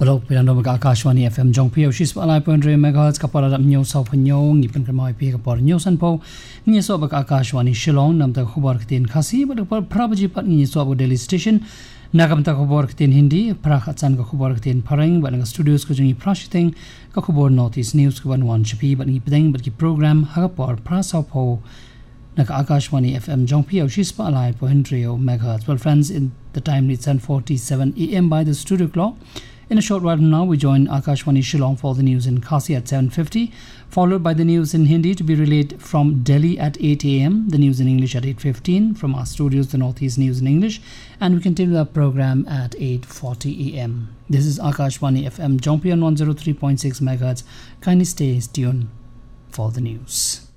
Balok pinandom ka Akashwani FM jongpio shis palai pondre megahertz kapara nyo sau phanyo ngipen kramai pi kapor nyo sanpo ngi so bak Akashwani Shillong namta khubar ktin khasi bal prabaji pat ngi so abo Delhi station nagam ta khubar ktin Hindi prakhatsan ka khubar ktin pareng ban studios ko jungi prashiteng ka khubar Northeast News ko ban wan chipi ban ngi pedeng ban ki program hagapor prasau po naka Akashwani FM jongpio shis palai pondre megahertz. Well friends, in the time it's 10:47 AM by the studio clock. In a short while from now, we join Akashwani Shillong for the news in Khasi at 7:50, followed by the news in Hindi to be relayed from Delhi at 8 a.m., the news in English at 8:15 from our studios, the Northeast News in English, and we continue our program at 8:40 a.m. This is Akashwani FM, Jompi on 103.6 MHz. Kindly stay tuned for the news.